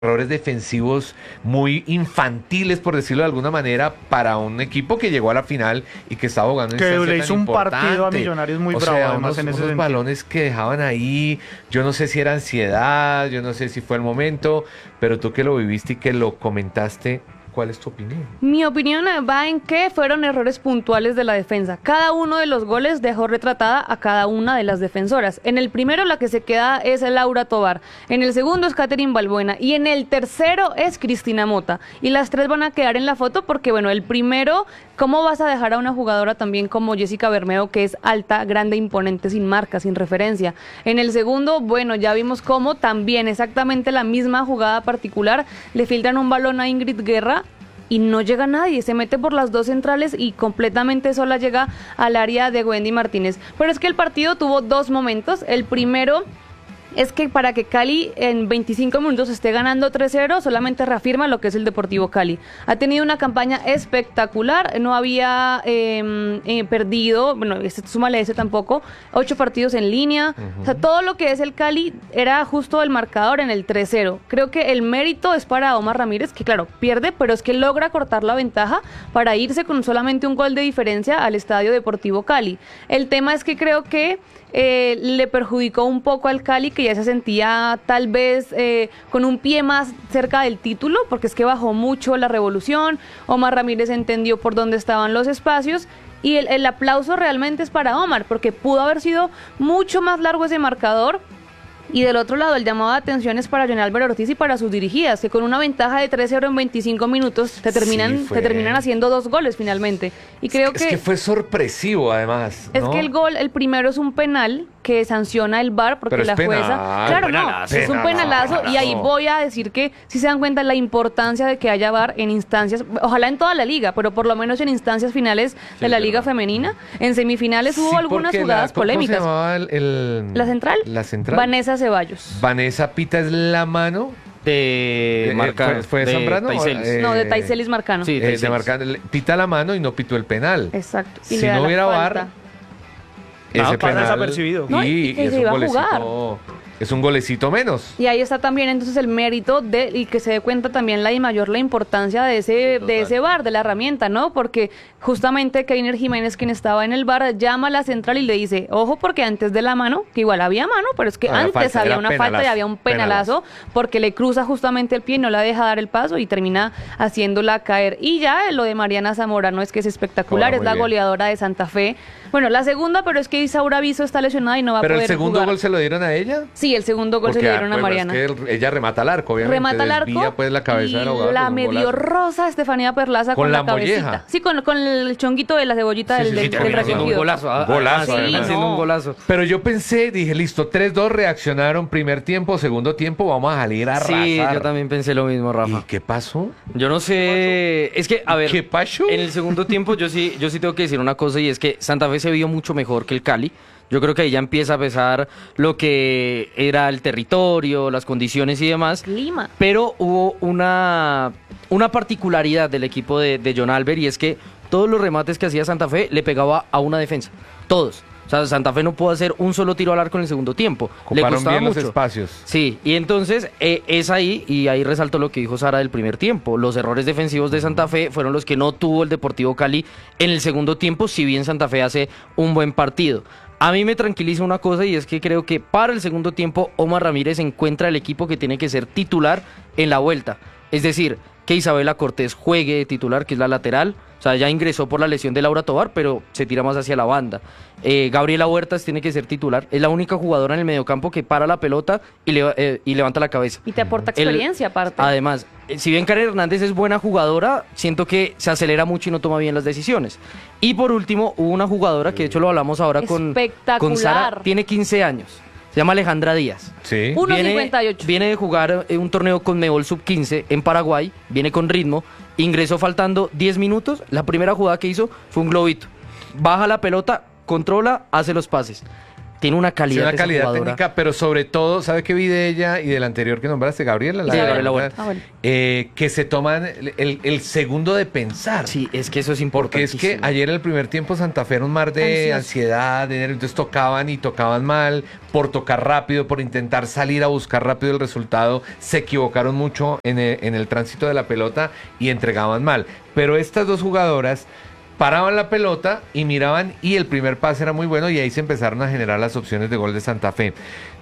errores defensivos muy infantiles, por decirlo de alguna manera, para un equipo que llegó a la final y que estaba jugando en Que instancia le tan hizo un partido a importante. Millonarios muy O bravo, sea, además, en ese unos sentido. balones que dejaban ahí, yo no sé si era ansiedad, yo no sé si fue el momento, pero tú que lo viviste y que lo comentaste, ¿cuál es tu opinión? Mi opinión va en que fueron errores puntuales de la defensa. Cada uno de los goles dejó retratada a cada una de las defensoras. En el primero la que se queda es Laura Tovar, en el segundo es Katherine Balbuena y en el tercero es Cristina Mota. Y las tres van a quedar en la foto porque, bueno, el primero, ¿cómo vas a dejar a una jugadora también como Jessica Bermeo, que es alta, grande, imponente, sin marca, sin referencia? En el segundo, bueno, ya vimos cómo también exactamente la misma jugada particular, le filtran un balón a Ingrid Guerra y no llega nadie, se mete por las dos centrales y completamente sola llega al área de Wendy Martínez. Pero es que el partido tuvo dos momentos. El primero es que para que Cali en 25 minutos esté ganando 3-0, solamente reafirma lo que es el Deportivo Cali. Ha tenido una campaña espectacular, no había perdido, bueno, súmale ese tampoco, 8 partidos en línea. O sea, todo lo que es el Cali era justo el marcador en el 3-0. Creo que el mérito es para Omar Ramírez, que claro, pierde, pero es que logra cortar la ventaja para irse con solamente un gol de diferencia al Estadio Deportivo Cali. El tema es que creo que le perjudicó un poco al Cali, que ya se sentía tal vez con un pie más cerca del título, porque es que bajó mucho la revolución. Omar Ramírez entendió por dónde estaban los espacios y el aplauso realmente es para Omar, porque pudo haber sido mucho más largo ese marcador. Y del otro lado, el llamado de atención es para John Álvaro Ortiz y para sus dirigidas, que con una ventaja de 3-0 en 25 minutos te terminan haciendo 2 goles finalmente. Y creo Es que fue sorpresivo, además, ¿no? Es que el primero es un penal que sanciona el VAR porque Pero es la jueza... penal, Claro, penalazo, no, es un penalazo y ahí voy a decir que si se dan cuenta la importancia de que haya VAR en instancias, ojalá en toda la liga, pero por lo menos en instancias finales de la liga femenina. En semifinales hubo algunas jugadas polémicas. ¿Cómo se llamaba ¿La central? La central. Vanessa Ceballos. Vanessa Pita es la mano de Marcano. ¿Fue de Zambrano? No, de Taicelis Marcano. Sí, de Marcano. Pita la mano y no pitó el penal. Exacto. Si no hubiera VAR, ese pasa penal desapercibido. No, y que es se un iba a golecito, jugar. es un golecito menos. Y ahí está también entonces el mérito y que se dé cuenta también la importancia de ese VAR, de la herramienta, ¿no? Porque justamente Keiner Jiménez, quien estaba en el VAR, llama a la central y le dice, ojo, porque antes de la mano, que igual había mano, pero es que antes había una falta y había un penalazo, porque le cruza justamente el pie y no la deja dar el paso y termina haciéndola caer. Y ya lo de Mariana Zamora, no es que es espectacular, es la goleadora de Santa Fe. Bueno, la segunda, pero es que Isaura Viso está lesionada y no va a poder jugar. ¿Pero el segundo gol se lo dieron a ella? Sí, el segundo gol se lo dieron a Mariana. Es que ella remata al arco, obviamente. Remata al arco. Desvía, pues, la cabeza de la jugada, la pues, medio rosa Estefanía Perlaza con la cabecita. molleja. Sí, con el chonguito de la cebollita del haciendo un recogido. golazo. Golazo, además, haciendo un golazo. Pero yo pensé, dije, listo, 3-2 reaccionaron, primer tiempo, segundo tiempo, vamos a salir a arrasar. Sí, yo también pensé lo mismo, Rafa. ¿Y qué pasó? Yo no sé, es que, a ver, ¿Qué pasó? en el segundo tiempo yo sí tengo que decir una cosa y es que Santa Fe se vio mucho mejor que el Cali. Yo creo que ahí ya empieza a pesar lo que era el territorio, las condiciones y demás. Clima. Pero hubo una particularidad del equipo de John Albert y es que todos los remates que hacía Santa Fe le pegaba a una defensa. Todos. O sea, Santa Fe no pudo hacer un solo tiro al arco en el segundo tiempo. Le Ocuparon costaba bien mucho. los espacios. Sí, y entonces es ahí, y ahí resaltó lo que dijo Sara del primer tiempo. Los errores defensivos de Santa Fe fueron los que no tuvo el Deportivo Cali en el segundo tiempo, si bien Santa Fe hace un buen partido. A mí me tranquiliza una cosa y es que creo que para el segundo tiempo Omar Ramírez encuentra el equipo que tiene que ser titular en la vuelta. Es decir, que Isabela Cortés juegue de titular, que es la lateral. O sea, ya ingresó por la lesión de Laura Tovar, pero se tira más hacia la banda. Gabriela Huertas tiene que ser titular. Es la única jugadora en el mediocampo que para la pelota y levanta la cabeza. Y te aporta experiencia aparte. Además, si bien Karen Hernández es buena jugadora, siento que se acelera mucho y no toma bien las decisiones. Y por último, hubo una jugadora que de hecho lo hablamos ahora con Sara, tiene 15 años. Se llama Alejandra Díaz. Sí. 1.58. Viene de jugar un torneo con Mebol Sub-15 en Paraguay, viene con ritmo, ingresó faltando 10 minutos, la primera jugada que hizo fue un globito. Baja la pelota, controla, hace los pases. Tiene una Sí, calidad, una esa calidad jugadora. técnica, pero sobre todo, ¿sabe qué vi de ella y del anterior que nombraste, Gabriela? Sí, Gabriela Huerta. Ah, bueno. Que se toman el segundo de pensar. Sí, es que eso es Porque es importante. que ayer en el primer tiempo Santa Fe era un mar de Ansioso. ansiedad, de nervios, entonces tocaban y tocaban mal, por tocar rápido, por intentar salir a buscar rápido el resultado, se equivocaron mucho en el tránsito de la pelota y entregaban mal. Pero estas dos jugadoras paraban la pelota y miraban y el primer pase era muy bueno y ahí se empezaron a generar las opciones de gol de Santa Fe.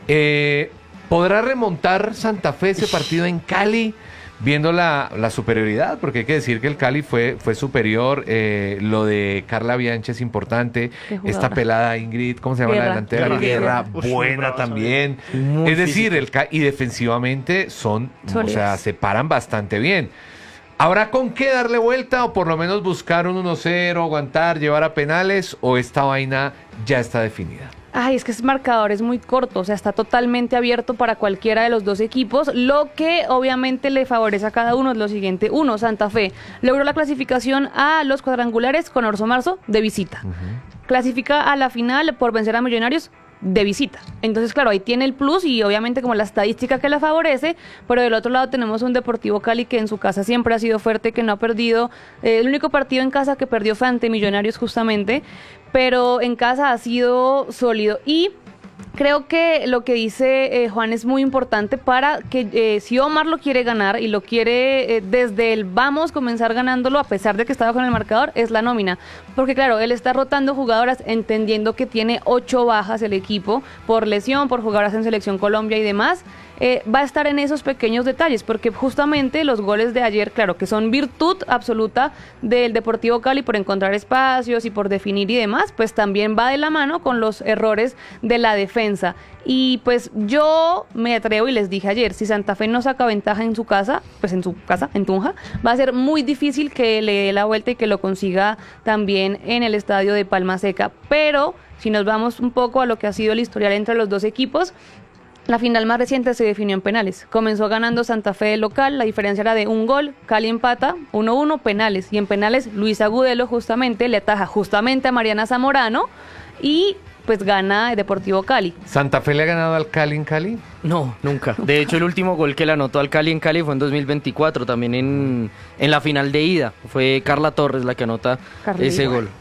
¿Podrá remontar Santa Fe ese partido en Cali? Viendo la superioridad, porque hay que decir que el Cali fue superior, lo de Carla Bianchi es importante, Qué jugadora. esta pelada Ingrid, ¿cómo se llama la Guerra. delantera? Guerra. Guerra, Uy, muy buena brava también. Muy Es decir, física. y defensivamente son, o Sólidas. sea, se paran bastante bien. ¿Habrá con qué darle vuelta o por lo menos buscar un 1-0, aguantar, llevar a penales o esta vaina ya está definida? Ay, es que ese marcador es muy corto, o sea, está totalmente abierto para cualquiera de los dos equipos, lo que obviamente le favorece a cada uno es lo siguiente. Uno, Santa Fe logró la clasificación a los cuadrangulares con Orso Marzo de visita. Clasifica a la final por vencer a Millonarios de visita. Entonces, claro, ahí tiene el plus y obviamente como la estadística que la favorece, pero del otro lado tenemos un Deportivo Cali que en su casa siempre ha sido fuerte, que no ha perdido. El único partido en casa que perdió fue ante Millonarios justamente, pero en casa ha sido sólido y creo que lo que dice Juan es muy importante para que si Omar lo quiere ganar y lo quiere desde el vamos comenzar ganándolo a pesar de que estaba con el marcador, es la nómina. Porque claro, él está rotando jugadoras entendiendo que tiene 8 bajas el equipo por lesión, por jugadoras en Selección Colombia y demás. Va a estar en esos pequeños detalles, porque justamente los goles de ayer, claro, que son virtud absoluta del Deportivo Cali por encontrar espacios y por definir y demás, pues también va de la mano con los errores de la defensa. Y pues yo me atrevo y les dije ayer, si Santa Fe no saca ventaja en su casa, pues en su casa, en Tunja, va a ser muy difícil que le dé la vuelta y que lo consiga también en el estadio de Palma Seca. Pero si nos vamos un poco a lo que ha sido el historial entre los dos equipos, la final más reciente se definió en penales. Comenzó ganando Santa Fe de local, la diferencia era de un gol, Cali empata 1-1, penales. Y en penales Luis Agudelo justamente le ataja justamente a Mariana Zamorano y pues gana Deportivo Cali. ¿Santa Fe le ha ganado al Cali en Cali? No, nunca. De hecho, el último gol que le anotó al Cali en Cali fue en 2024, también en la final de ida. Fue Carla Torres la que anota Carlita. ese gol.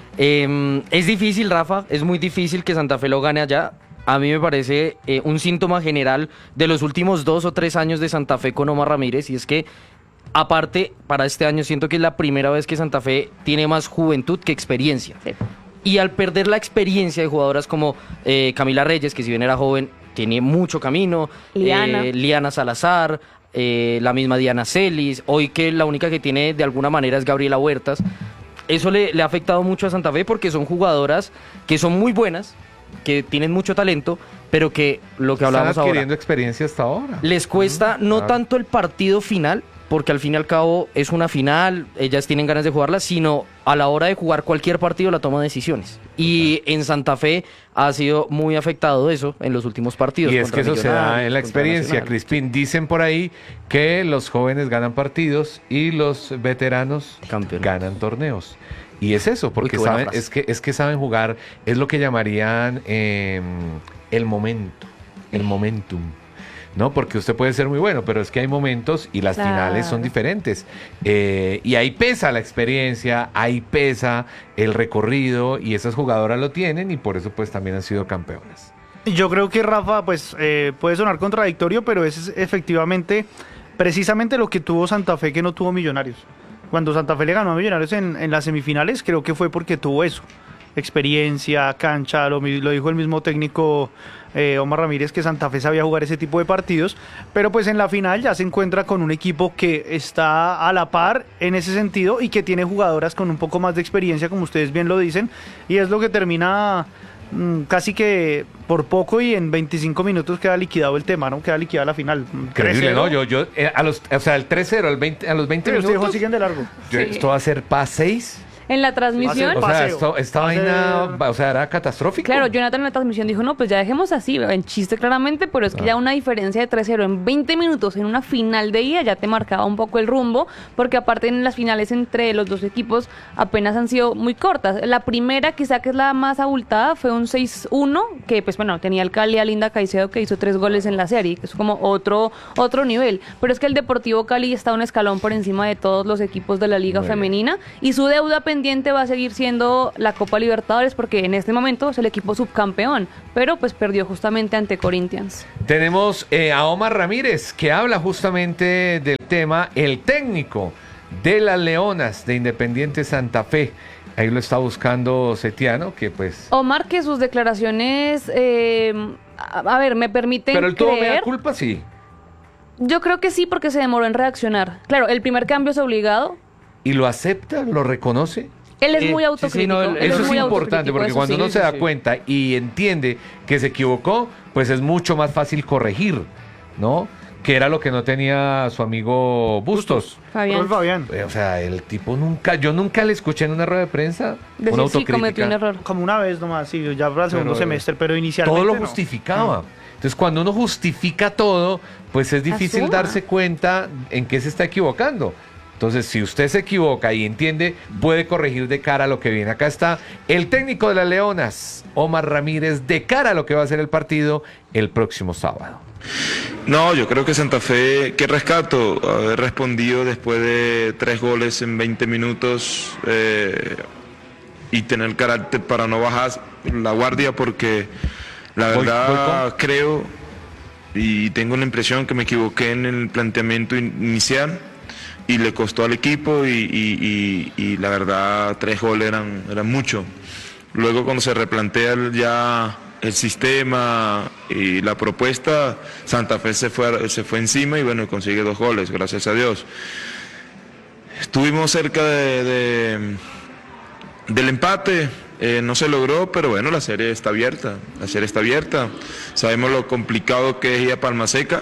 Es difícil, Rafa, es muy difícil que Santa Fe lo gane allá. A mí me parece un síntoma general de los últimos 2 o 3 años de Santa Fe con Omar Ramírez, y es que, aparte, para este año siento que es la primera vez que Santa Fe tiene más juventud que experiencia. Sí. Y al perder la experiencia de jugadoras como Camila Reyes, que si bien era joven, tiene mucho camino, Liana Salazar, la misma Diana Celis, hoy que la única que tiene de alguna manera es Gabriela Huertas, eso le ha afectado mucho a Santa Fe porque son jugadoras que son muy buenas, que tienen mucho talento, pero que lo que hablábamos Están ahora, adquiriendo experiencia hasta ahora. les cuesta no claro. tanto el partido final, porque al fin y al cabo es una final, ellas tienen ganas de jugarla, sino a la hora de jugar cualquier partido la toma de decisiones. Y en Santa Fe ha sido muy afectado eso en los últimos partidos. Y es que contra eso se da Millonarios, en la contra experiencia, Nacional. Crispín. Dicen por ahí que los jóvenes ganan partidos y los veteranos Campeonatos. ganan torneos. Y es eso, porque qué buena saben, frase. es que saben jugar, es lo que llamarían el momento, el momentum. ¿No? Porque usted puede ser muy bueno, pero es que hay momentos y las Claro. finales son diferentes. Y ahí pesa la experiencia, ahí pesa el recorrido y esas jugadoras lo tienen y por eso pues también han sido campeonas. Yo creo que Rafa, pues puede sonar contradictorio, pero es efectivamente precisamente lo que tuvo Santa Fe que no tuvo Millonarios. Cuando Santa Fe le ganó a Millonarios en las semifinales, creo que fue porque tuvo eso. Experiencia, cancha, lo dijo el mismo técnico Omar Ramírez, que Santa Fe sabía jugar ese tipo de partidos, pero pues en la final ya se encuentra con un equipo que está a la par en ese sentido y que tiene jugadoras con un poco más de experiencia, como ustedes bien lo dicen, y es lo que termina casi que por poco y en 25 minutos queda liquidado el tema, ¿no? Queda liquidada la final. Increíble, 3-0. ¿no? O sea, el 3-0 a los 20 Sí, los minutos. hijos siguen de largo. Esto va a ser para 6. en la transmisión. O sea, Paseo. esta vaina, o sea, era catastrófico. Claro, Jonathan en la transmisión dijo, no, pues ya dejemos así, en chiste claramente, pero es que ya una diferencia de 3-0 en 20 minutos en una final de ida ya te marcaba un poco el rumbo, porque aparte en las finales entre los dos equipos apenas han sido muy cortas. La primera, quizá que es la más abultada, fue un 6-1, que pues bueno, tenía el Cali a Linda Caicedo que hizo 3 goles en la serie, que es como otro nivel, pero es que el Deportivo Cali está un escalón por encima de todos los equipos de la Liga Muy Femenina y su deuda pendiente va a seguir siendo la Copa Libertadores porque en este momento es el equipo subcampeón, pero pues perdió justamente ante Corinthians. Tenemos a Omar Ramírez, que habla justamente del tema, el técnico de las Leonas de Independiente Santa Fe. Ahí lo está buscando Setiano, que pues... Omar, que sus declaraciones, a ver, me permiten Pero él tuvo creer... media culpa, sí. Yo creo que sí, porque se demoró en reaccionar. Claro, el primer cambio es obligado. Y lo acepta, lo reconoce. Él es Sí, muy sí, autocrítico. sí, no, él Eso es muy importante, autocrítico, porque eso cuando sí. uno se da sí. cuenta y entiende que se equivocó, pues es mucho más fácil corregir, ¿no? Que era lo que no tenía su amigo Bustos. Fabián, Profe Fabián. O sea, el tipo yo nunca le escuché en una rueda de prensa decir una sí cometió autocrítica. un error. Como una vez nomás, sí, ya para el segundo Pero, semestre, pero inicialmente Todo lo no. justificaba. Entonces, cuando uno justifica todo, pues es difícil Asuma. darse cuenta en qué se está equivocando. Entonces, si usted se equivoca y entiende, puede corregir de cara a lo que viene. Acá está el técnico de las Leonas, Omar Ramírez, de cara a lo que va a ser el partido el próximo sábado. No, yo creo que Santa Fe, qué rescato, haber respondido después de 3 goles en 20 minutos y tener carácter para no bajar la guardia, porque la Voy verdad creo y tengo la impresión que me equivoqué en el planteamiento inicial y le costó al equipo y la verdad 3 goles eran mucho. Luego cuando se replantea ya el sistema y la propuesta, Santa Fe se fue encima y bueno, consigue 2 goles, gracias a Dios. Estuvimos cerca del empate, no se logró, pero bueno, la serie está abierta, sabemos lo complicado que es ir a Palma Seca,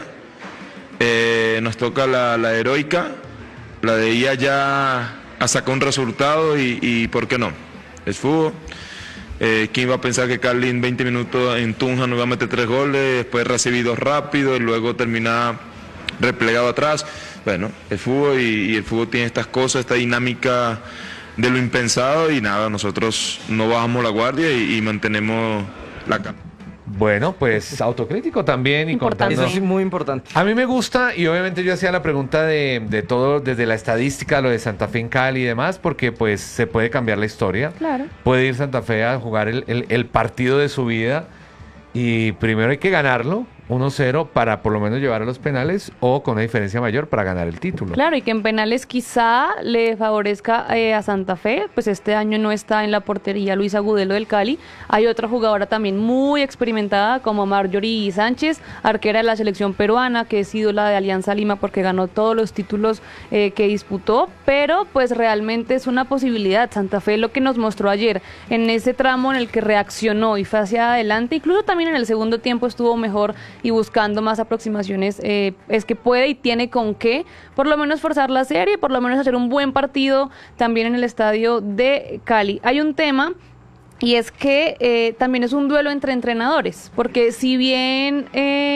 nos toca la heroica, la de ella ya a sacar un resultado y ¿por qué no? Es fútbol. ¿Quién iba a pensar que Cali en 20 minutos en Tunja nos iba a meter 3 goles, después recibidos rápido y luego terminar replegado atrás? Bueno, el fútbol y el fútbol tiene estas cosas, esta dinámica de lo impensado y nada, nosotros no bajamos la guardia y mantenemos la calma. Bueno, pues autocrítico también y Importante. contando. Eso sí, muy importante. A mí me gusta, y obviamente yo hacía la pregunta de todo, desde la estadística, lo de Santa Fe en Cali y demás, porque pues se puede cambiar la historia. Claro. Puede ir Santa Fe a jugar el partido de su vida y primero hay que ganarlo, 1-0, para por lo menos llevar a los penales o con una diferencia mayor para ganar el título. Claro, y que en penales quizá le favorezca a Santa Fe, pues este año no está en la portería Luisa Agudelo del Cali. Hay otra jugadora también muy experimentada como Marjorie Sánchez, arquera de la selección peruana, que es ídola de Alianza Lima porque ganó todos los títulos que disputó, pero pues realmente es una posibilidad. Santa Fe lo que nos mostró ayer en ese tramo en el que reaccionó y fue hacia adelante, incluso también en el segundo tiempo estuvo mejor y buscando más aproximaciones, es que puede y tiene con qué, por lo menos forzar la serie, por lo menos hacer un buen partido también en el estadio de Cali. Hay un tema y es que también es un duelo entre entrenadores, porque si bien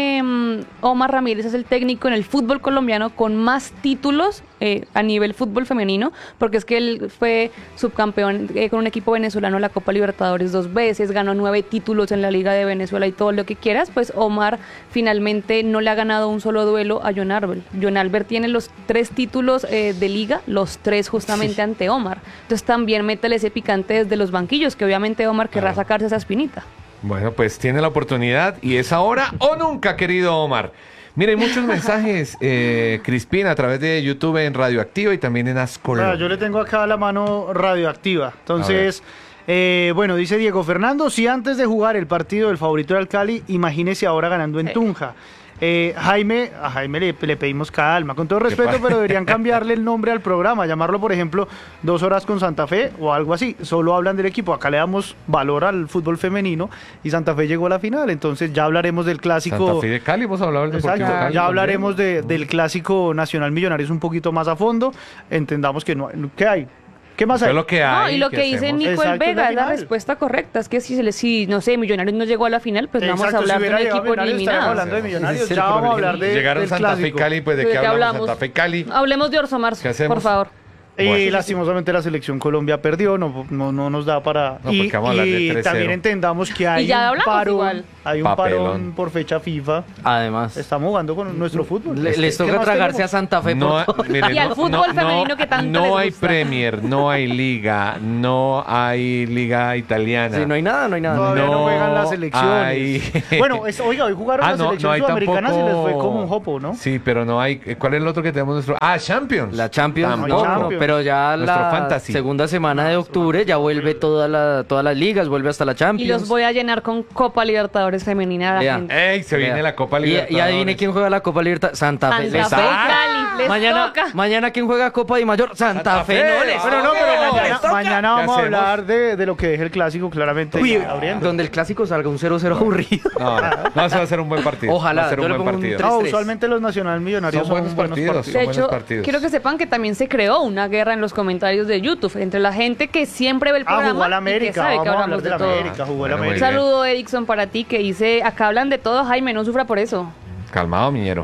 Omar Ramírez es el técnico en el fútbol colombiano con más títulos a nivel fútbol femenino, porque es que él fue subcampeón con un equipo venezolano en la Copa Libertadores 2 veces, ganó 9 títulos en la Liga de Venezuela y todo lo que quieras, pues Omar finalmente no le ha ganado un solo duelo a John Albert. John Albert tiene los 3 títulos de Liga, los 3 justamente ante Omar. Entonces también métele ese picante desde los banquillos, que obviamente Omar querrá sacarse esa espinita. Bueno, pues tiene la oportunidad y es ahora o nunca, querido Omar. Mira, hay muchos mensajes, Crispín, a través de YouTube en Radioactiva y también en Ascolo. Yo le tengo acá a la mano Radioactiva. Entonces, bueno, dice Diego Fernando, si antes de jugar el partido del favorito del Cali, imagínese ahora ganando en Tunja. A Jaime le pedimos calma, con todo respeto, pero deberían cambiarle el nombre al programa, llamarlo, por ejemplo, 2 horas con Santa Fe o algo así. Solo hablan del equipo, acá le damos valor al fútbol femenino y Santa Fe llegó a la final, entonces ya hablaremos del clásico. Santa Fe de Cali, hemos hablado del Deportivo Exacto, Cali ya también. hablaremos del clásico Nacional Millonarios un poquito más a fondo, entendamos que no, ¿qué hay? ¿Qué más Fue hay? lo que hay. No, y lo que dice hacemos. Nico El Exacto, es la Vega es la final. respuesta correcta. Es que si no sé, Millonarios no llegó a la final, pues vamos a Exacto, hablar si de un hubiera llegado equipo Millonarios, estaríamos eliminado. hablando de Millonarios, Ese es ya el vamos a problema. hablar Llegaron del Santa Fe y clásico. Cali, pues ¿de qué hablamos? Santa Fe y Cali. Hablemos de Orso Marzo, ¿Qué hacemos? por favor. Y Bueno. lastimosamente la selección Colombia perdió, no nos da para... No, porque vamos a hablar de 3-0. también entendamos que hay Y ya un hablamos parón, igual. hay un Papelón. parón por fecha FIFA. Además, Estamos jugando con nuestro fútbol. les ¿Qué toca más tragarse tenemos? a Santa Fe No, por favor. mire, Y al fútbol femenino que tanto no les hay gusta. Premier, no hay Liga, no hay Liga Italiana. Sí, no hay nada. Todavía no juegan las selecciones. hay- Bueno, oiga, hoy jugaron las selecciones hay sudamericanas y les fue tampoco- como un jopo, ¿no? Sí, pero no hay. ¿Cuál es el otro que tenemos nuestro? Champions. La Champions, Tampoco. no, Champions. pero ya Nuestro la fantasy. segunda semana de octubre ya vuelve todas las ligas, vuelve hasta la Y Champions. los voy a llenar con Copa Libertadores femenina a la Vea. gente. ¡Ey! Se viene Vea. la Copa Y Libertadores. adivine quién juega la Copa Libertadores. Santa Fe. Santa Les Fe toca. y Cali, les mañana, toca. mañana quién juega Copa de Mayor. Santa Fe. No les Bueno, no, toca. pero Les toca. mañana vamos a ¿Qué hablar de lo que deje el clásico, claramente. Uy, abriendo. donde el clásico salga un 0-0 aburrido. No, eso va a ser un buen partido. Ojalá, Va a ser yo un le buen pongo un partido. 3. No, 3-3. usualmente los Nacional Millonarios Son son buenos partidos. De Son hecho, buenos partidos. quiero que sepan que también se creó una guerra en los comentarios de YouTube entre la gente que siempre ve el programa Jugó a la y que América, sabe vamos que a hablar hablamos de de la todo. América, jugó a la Bueno, muy Un América. bien. saludo, Erickson, para ti, que dice, acá hablan de todo, Jaime, no sufra por eso. Calmado, Miñero.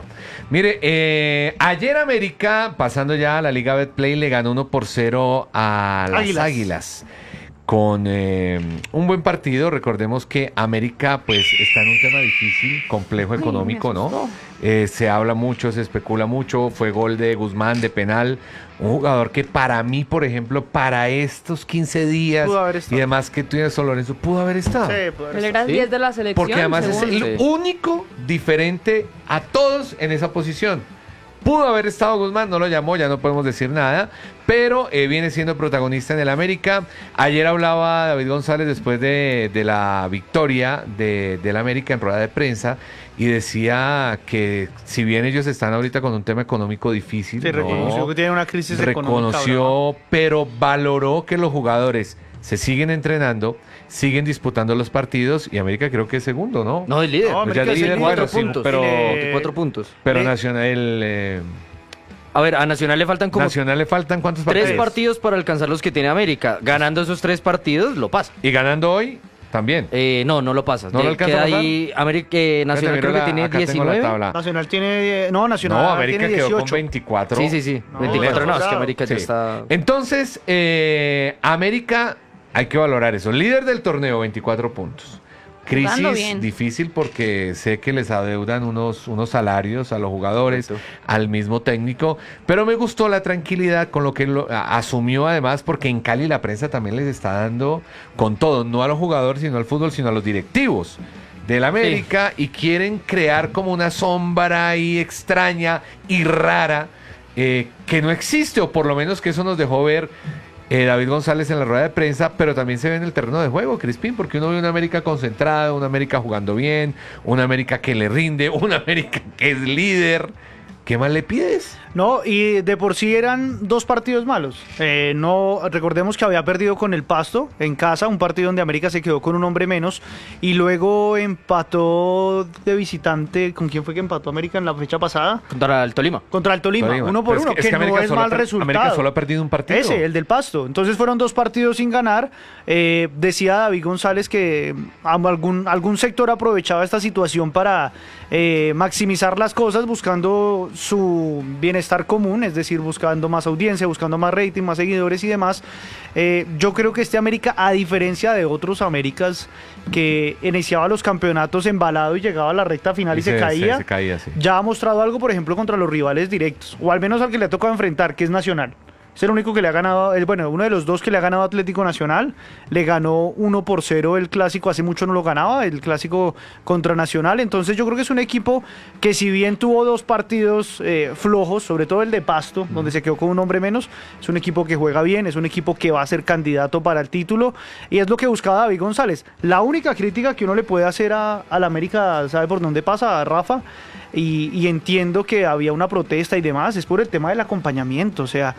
Mire, ayer América, pasando ya a la Liga Betplay, le ganó 1-0 a las Águilas. Con un buen partido. Recordemos que América pues está en un tema difícil, complejo Ay, económico, me ¿no? asustó. Se habla mucho, se especula mucho. Fue gol de Guzmán de penal. Un jugador que para mí, por ejemplo, para estos 15 días Pudo haber estado. y demás que tú tienes, San Lorenzo, pudo haber estado. Sí, pues, Él era el Sí. 10 de la selección. Porque además es según. el Sí. único diferente a todos en esa posición. Pudo haber estado Guzmán, no lo llamó, ya no podemos decir nada, pero viene siendo protagonista en el América. Ayer hablaba David González después de la victoria del América en rueda de prensa y decía que si bien ellos están ahorita con un tema económico difícil, Sí, reconoció ¿no? que tiene una crisis económica. brava. Reconoció, pero valoró que los jugadores se siguen entrenando, siguen disputando los partidos y América creo que es segundo, ¿no? No, el líder. No, Pues ya América es es el líder, líder, bueno, sí, puntos. pero, Tiene- 4 puntos. pero Eh, Nacional, A ver, a Nacional le faltan como Nacional le faltan ¿cuántos partidos? 3 partidos para alcanzar los que tiene América. Ganando esos 3 partidos, lo pasa. Y ganando hoy también. No lo pasas. ¿No lo alcanza Queda a pasar? ahí América, Nacional Espérate, creo miro que tiene acá tengo la 19. tabla. Nacional tiene... No, Nacional No, América tiene quedó 18. con 24. Sí, sí, sí. No, 24 no, es que claro. América ya Sí. está... Entonces, América, hay que valorar eso. Líder del torneo, 24 puntos. Jugando Crisis bien. difícil porque sé que les adeudan unos salarios a los jugadores, Correcto. al mismo técnico, pero me gustó la tranquilidad con lo que asumió además porque en Cali la prensa también les está dando con todo, no a los jugadores, sino al fútbol, sino a los directivos del América y quieren crear como una sombra ahí extraña y rara que no existe, o por lo menos que eso nos dejó ver David González en la rueda de prensa, pero también se ve en el terreno de juego, Crispín, porque uno ve una América concentrada, una América jugando bien, una América que le rinde, una América que es líder. ¿Qué más le pides? No, y de por sí eran 2 partidos malos. No, recordemos que había perdido con el Pasto en casa, un partido donde América se quedó con un hombre menos y luego empató de visitante. ¿Con quién fue que empató América en la fecha pasada? Contra el Tolima. Contra el Tolima, Tolima. 1 por Pero 1, que no América es solo mal per- resultado. América solo ha perdido un partido. Ese, el del Pasto. Entonces fueron 2 partidos sin ganar. Decía David González que algún sector aprovechaba esta situación para maximizar las cosas buscando su bienestar común, es decir, buscando más audiencia, buscando más rating, más seguidores y demás. Yo creo que este América, a diferencia de otros Américas que iniciaba los campeonatos embalado y llegaba a la recta final y se caía, Se caía, sí. ya ha mostrado algo, por ejemplo, contra los rivales directos, o al menos al que le ha tocado enfrentar, que es Nacional. Es el único que le ha ganado, bueno, uno de los 2 que le ha ganado Atlético Nacional. Le ganó 1-0 el clásico, hace mucho no lo ganaba, el clásico contra Nacional. Entonces yo creo que es un equipo que si bien tuvo 2 partidos flojos, sobre todo el de Pasto, donde se quedó con un hombre menos, es un equipo que juega bien, es un equipo que va a ser candidato para el título y es lo que buscaba David González. La única crítica que uno le puede hacer a la América, ¿sabe por dónde pasa, Rafa? Y entiendo que había una protesta y demás, es por el tema del acompañamiento. O sea, Uf. el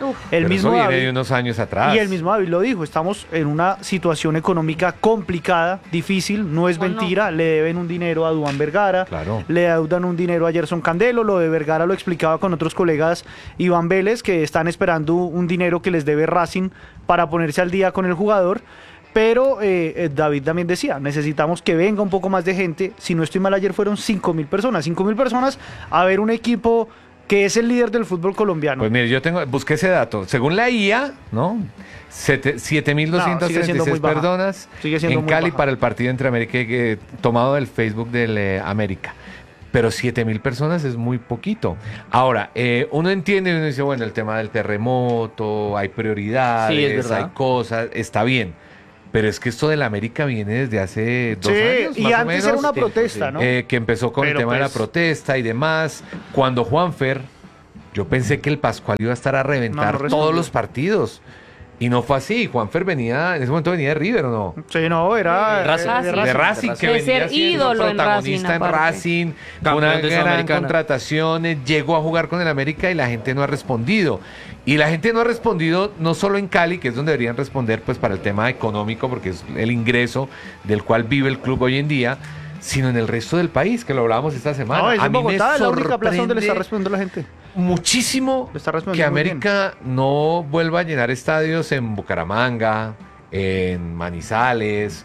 Pero mismo eso viene David, de unos años atrás. y el mismo David lo dijo, estamos en una situación económica complicada, difícil, no es ¿Cómo no? mentira, le deben un dinero a Duván Vergara, Claro. le deudan un dinero a Gerson Candelo, lo de Vergara lo explicaba con otros colegas Iván Vélez, que están esperando un dinero que les debe Racing para ponerse al día con el jugador. Pero David también decía, necesitamos que venga un poco más de gente. Si no estoy mal, ayer fueron 5.000 personas. 5.000 personas a ver un equipo que es el líder del fútbol colombiano. Pues mire, busqué ese dato. Según la IA, ¿no? No, sigue siendo 7.236 muy baja. personas Sigue siendo en muy Cali baja. para el partido entre América tomado del Facebook del América. Pero 7.000 personas es muy poquito. Ahora, uno entiende y uno dice, bueno, el tema del terremoto, hay prioridades, Sí, es verdad. hay cosas, está bien. Pero es que esto del América viene desde hace 2 Sí, años, y más o antes menos. era una Sí, protesta, sí. ¿no? Que empezó con el Pero tema de la pues- protesta y demás. Cuando Juanfer, yo pensé que el Pascual iba a estar a reventar No respondió. todos los partidos. Y no fue así. Juanfer venía, en ese momento venía de River, ¿o no? Sí, no, era De Racing. De Racing, que De venía ser siendo ídolo en protagonista Racing, en aparte. Racing, Campeón una de gran Sudamericana. contratación, llegó a jugar con el América y la gente no ha respondido. Y la gente no ha respondido no solo en Cali, que es donde deberían responder pues para el tema económico, porque es el ingreso del cual vive el club hoy en día, sino en el resto del país, que lo hablábamos esta semana. No, es A en mí me Bogotá, es la única plaza donde le está sorprende respondiendo la gente. muchísimo Le está que respondiendo muy América no vuelva a llenar estadios en Bucaramanga, en Manizales,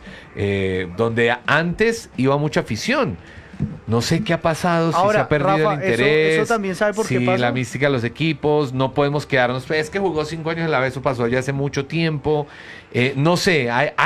donde antes iba mucha afición. No sé qué ha pasado, si Ahora, se ha perdido Rafa, el interés. eso también sabe por qué si pasa. la mística de los equipos, no podemos quedarnos. Es que jugó 5 años en la vez, eso pasó ya hace mucho tiempo. No sé,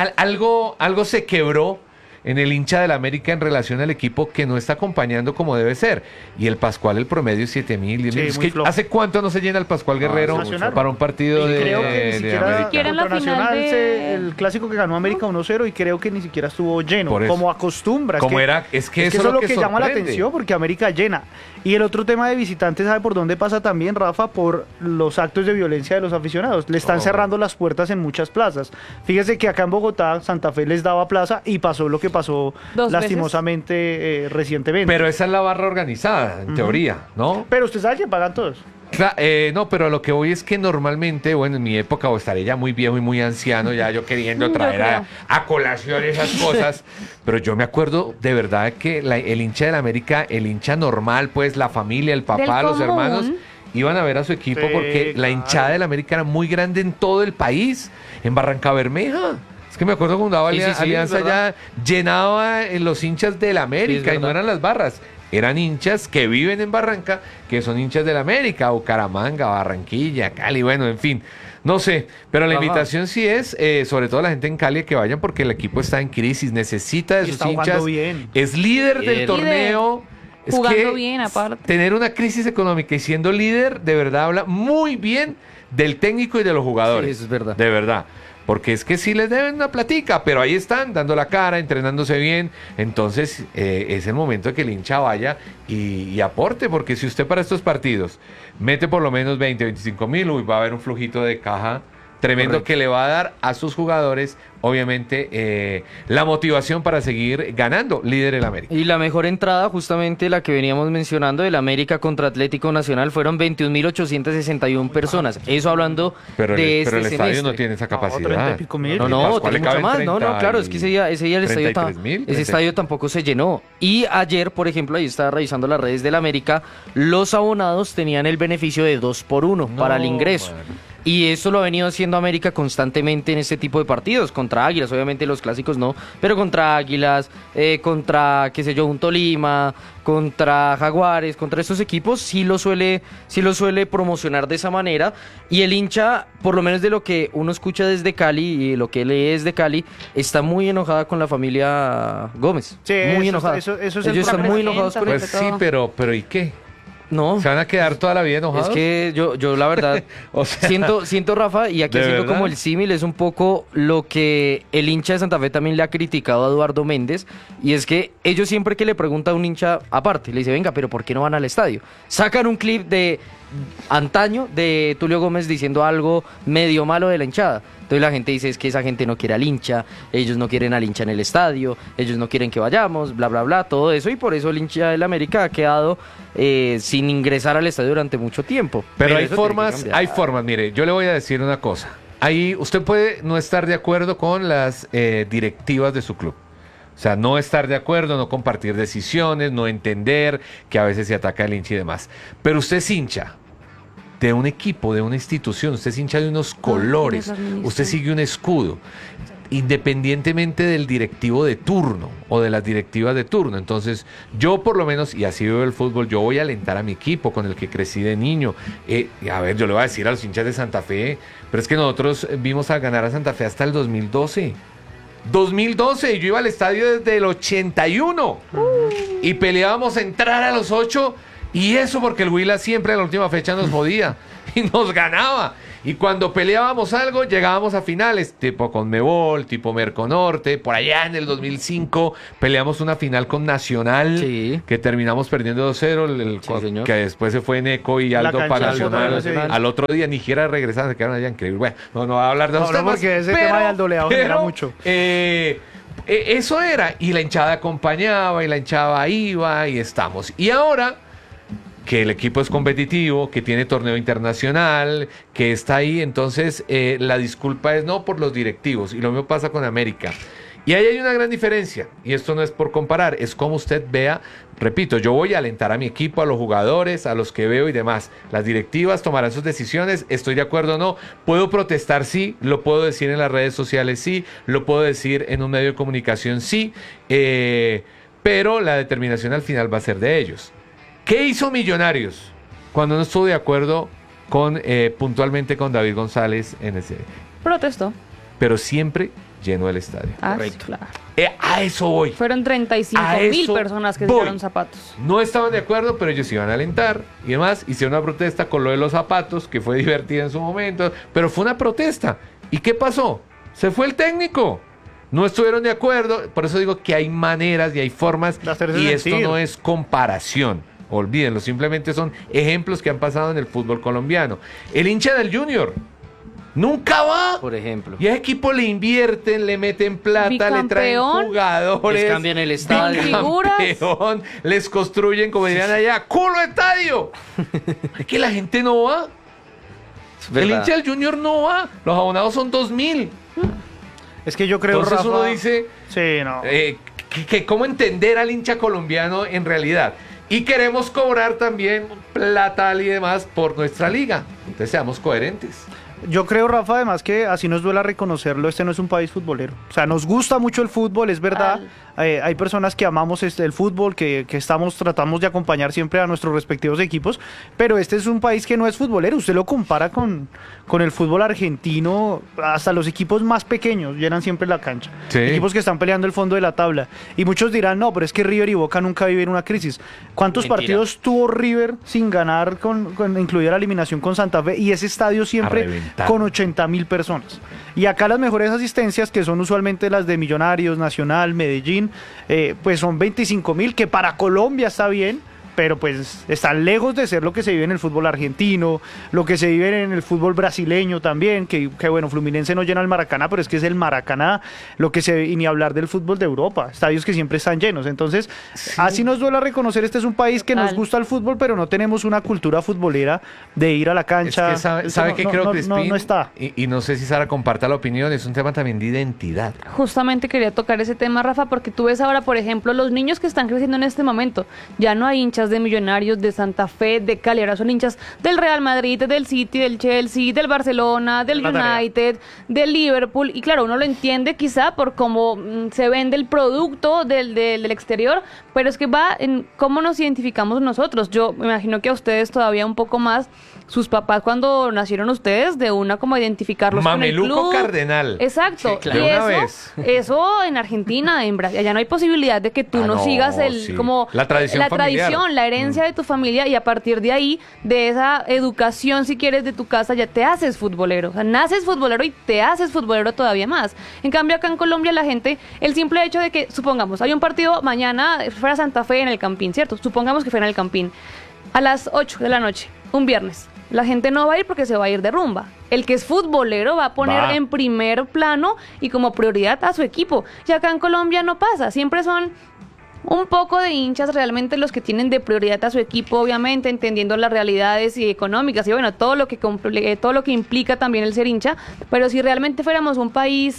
algo se quebró en el hincha del América en relación al equipo que no está acompañando como debe ser. Y el Pascual, el promedio es 7.000, 10.000. Sí, Es muy que flojo. ¿hace cuánto no se llena el Pascual Guerrero Nacional. para un partido Y de, creo que ni de siquiera, América? siquiera en la contra final Nacional de- el clásico que ganó América 1-0 y creo que ni siquiera estuvo lleno, Por eso. como acostumbra. Como era, es que eso eso es lo que llama la sorprende. atención porque América llena. Y el otro tema de visitantes, ¿sabe por dónde pasa también, Rafa? Por los actos de violencia de los aficionados. Le están Oh. cerrando las puertas en muchas plazas. Fíjese que acá en Bogotá, Santa Fe les daba plaza y pasó lo que pasó 2 veces. lastimosamente recientemente. Pero esa es la barra organizada, en teoría, ¿no? Pero usted sabe que pagan todos. No, pero a lo que voy es que normalmente, bueno, en mi época, o estaré ya muy viejo y muy anciano, ya yo queriendo Yo traer creo. a colación esas cosas, pero yo me acuerdo de verdad que el hincha del América, el hincha normal, pues la familia, el papá, Del los común. hermanos, iban a ver a su equipo Sí, porque la claro. hinchada del América era muy grande en todo el país, en Barranca Bermeja. Es que me acuerdo cuando daba Sí, sí, sí, Alianza es verdad. ya llenaba los hinchas del América y no verdad. eran las barras. Eran hinchas que viven en Barranca, que son hinchas del América, Bucaramanga, Barranquilla, Cali, bueno, en fin. No sé, pero la Ajá. invitación sí es, sobre todo a la gente en Cali, que vayan porque el equipo está en crisis, necesita de Y sus está jugando hinchas. bien. Es líder del Líder. torneo. Es Jugando que bien, aparte. tener una crisis económica y siendo líder, de verdad habla muy bien del técnico y de los jugadores. Sí, eso es verdad. De verdad. Porque es que sí les deben una platica, pero ahí están, dando la cara, entrenándose bien. Entonces, es el momento de que el hincha vaya y aporte, porque si usted para estos partidos mete por lo menos 20, 25 mil, uy, va a haber un flujito de caja tremendo Correcto. que le va a dar a sus jugadores, obviamente, la motivación para seguir ganando, líder el América. Y la mejor entrada, justamente la que veníamos mencionando, del América contra Atlético Nacional, fueron 21.861 personas. Eso hablando Pero el, de pero el este estadio semestre. no tiene esa No, 30 y capacidad. pico mil. No, El no, Pascual le tiene mucho caben más. No, claro, es que ese día el estadio, 33.000, ese estadio tampoco se llenó. Y ayer, por ejemplo, ahí estaba revisando las redes del América, los abonados tenían el beneficio de 2x1 No, para el ingreso. mano. Y eso lo ha venido haciendo América constantemente en este tipo de partidos, contra Águilas, obviamente los clásicos no, pero contra Águilas, contra, qué sé yo, un Tolima, contra Jaguares, contra estos equipos, sí lo suele promocionar de esa manera. Y el hincha, por lo menos de lo que uno escucha desde Cali y lo que lee desde Cali, está muy enojada con la familia Gómez. Sí, muy eso enojada. es el Ellos están problema. muy enojados con Pues él. sí, pero ¿y qué? No. ¿Se van a quedar toda la vida enojados? Es que yo la verdad O sea, siento Rafa, y aquí ¿de haciendo verdad? como el símil, es un poco lo que el hincha de Santa Fe también le ha criticado a Eduardo Méndez, y es que ellos siempre que le pregunta a un hincha aparte, le dice, venga, pero ¿por qué no van al estadio? Sacan un clip de antaño de Tulio Gómez diciendo algo medio malo de la hinchada. Entonces la gente dice es que esa gente no quiere al hincha, ellos no quieren al hincha en el estadio, ellos no quieren que vayamos, bla, bla, bla, todo eso. Y por eso el hincha del América ha quedado sin ingresar al estadio durante mucho tiempo. Pero hay eso tiene que formas, cambiar. mire, yo le voy a decir una cosa. Ahí usted puede no estar de acuerdo con las directivas de su club. O sea, no estar de acuerdo, no compartir decisiones, no entender que a veces se ataca el hincha y demás. Pero usted es hincha de un equipo, de una institución, usted es hincha de unos colores, usted sigue un escudo, independientemente del directivo de turno o de las directivas de turno. Entonces, yo por lo menos, y así veo el fútbol, yo voy a alentar a mi equipo con el que crecí de niño. A ver, yo le voy a decir a los hinchas de Santa Fe, pero es que nosotros vimos a ganar a Santa Fe hasta el 2012. 2012, yo iba al estadio desde el 81 y peleábamos a entrar a los 8, y eso porque el Huila siempre en la última fecha nos jodía y nos ganaba. Y cuando peleábamos algo, llegábamos a finales, tipo Conmebol, tipo Merconorte. Por allá en el 2005 peleamos una final con Nacional, Sí. que terminamos perdiendo 2-0, Sí, señor. que después se fue Neco y Aldo cancha para del Nacional. Nacional. Al otro día ni siquiera regresaron, se quedaron allá increíble. Bueno, no voy a hablar de No, los no, temas, porque ese tema de Aldo Leao genera mucho. Eso era, y la hinchada acompañaba, y la hinchada iba, y estamos. Y ahora que el equipo es competitivo, que tiene torneo internacional, que está ahí, entonces la disculpa es no por los directivos, y lo mismo pasa con América. Y ahí hay una gran diferencia, y esto no es por comparar, es como usted vea. Repito, yo voy a alentar a mi equipo, a los jugadores, a los que veo y demás. Las directivas tomarán sus decisiones, estoy de acuerdo o no. Puedo protestar, sí, lo puedo decir en las redes sociales, sí, lo puedo decir en un medio de comunicación, sí, pero la determinación al final va a ser de ellos. ¿Qué hizo Millonarios cuando no estuvo de acuerdo con puntualmente con David González en ese? Protestó. Pero siempre llenó el estadio. Ah, Correcto. claro. A eso voy. Fueron 35.000 eso personas que voy. hicieron zapatos. No estaban de acuerdo, pero ellos iban a alentar y demás. Hicieron una protesta con lo de los zapatos, que fue divertida en su momento, pero fue una protesta. ¿Y qué pasó? Se fue el técnico. No estuvieron de acuerdo. Por eso digo que hay maneras y hay formas. De hacerse Y esto sentir. no es comparación. Olvídenlo, simplemente son ejemplos que han pasado en el fútbol colombiano. El hincha del Junior nunca va. Por ejemplo. Y a ese equipo le invierten, le meten plata, le traen Bicampeón. jugadores. Les cambian el estadio. Bicampeón, les construyen, como dirían allá, ¡culo estadio! Es que la gente no va. Es El verdad. hincha del Junior no va. Los abonados son 2.000. Es que yo creo, Entonces Rafa, uno dice, sí, no. ¿cómo entender al hincha colombiano en realidad? Y queremos cobrar también plata y demás por nuestra liga. Entonces seamos coherentes. Yo creo, Rafa, además que así nos duela reconocerlo, este no es un país futbolero. O sea, nos gusta mucho el fútbol, es verdad. Hay personas que amamos el fútbol, que tratamos de acompañar siempre a nuestros respectivos equipos, pero este es un país que no es futbolero. Usted lo compara con el fútbol argentino, hasta los equipos más pequeños llenan siempre la cancha. Sí. Equipos que están peleando el fondo de la tabla. Y muchos dirán, no, pero es que River y Boca nunca viven una crisis. ¿Cuántos Mentira. partidos tuvo River sin ganar, incluida la eliminación con Santa Fe? Y ese estadio A siempre reventar. con 80.000 personas. Y acá las mejores asistencias, que son usualmente las de Millonarios, Nacional, Medellín, pues son 25.000, que para Colombia está bien, pero pues están lejos de ser lo que se vive en el fútbol argentino, lo que se vive en el fútbol brasileño también, que bueno, Fluminense no llena el Maracaná, pero es que es el Maracaná, y ni hablar del fútbol de Europa, estadios que siempre están llenos. Entonces, así nos duele reconocer, este es un país que nos Total. gusta el fútbol, pero no tenemos una cultura futbolera de ir a la cancha. Es que sabe Eso que no, creo, no, Crispín, no está. y no sé si Sara comparta la opinión, es un tema también de identidad. Justamente quería tocar ese tema, Rafa, porque tú ves ahora, por ejemplo, los niños que están creciendo en este momento. Ya no hay hinchas de Millonarios, de Santa Fe, de Cali, ahora son hinchas del Real Madrid, del City, del Chelsea, del Barcelona, del La tarea. United, del Liverpool. Y claro, uno lo entiende quizá por cómo se vende el producto del exterior, pero es que va en cómo nos identificamos nosotros. Yo me imagino que a ustedes todavía un poco más, sus papás cuando nacieron ustedes, de una como identificarlos Mameluco con el club. Cardenal. Exacto. Sí, claro. Y De una eso, vez. eso en Argentina, en Brasil, allá no hay posibilidad de que tú Ah, no no, sigas sí. como La tradición familiar. la herencia de tu familia, y a partir de ahí, de esa educación, si quieres, de tu casa, ya te haces futbolero. O sea, naces futbolero y te haces futbolero todavía más. En cambio, acá en Colombia la gente, el simple hecho de que, supongamos, hay un partido mañana, fuera Santa Fe en el Campín, ¿cierto? Supongamos que fuera en el Campín, a las 8 de la noche, un viernes. La gente no va a ir porque se va a ir de rumba. El que es futbolero va a poner en primer plano y como prioridad a su equipo. Y acá en Colombia no pasa, siempre son un poco de hinchas realmente los que tienen de prioridad a su equipo, obviamente entendiendo las realidades y económicas y bueno, todo lo que implica también el ser hincha, pero si realmente fuéramos un país